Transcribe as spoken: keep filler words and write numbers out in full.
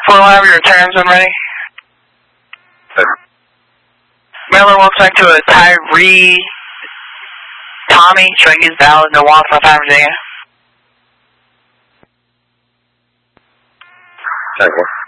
four one, have your returns when ready. Miller will connect to a Tyree Tommy, showing his valid, no walk, no time, Virginia. Check one.